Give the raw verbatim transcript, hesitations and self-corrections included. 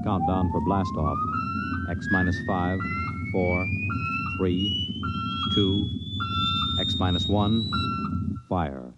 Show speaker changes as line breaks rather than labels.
Countdown for blast off. X minus five, four, three, two, X minus one, fire.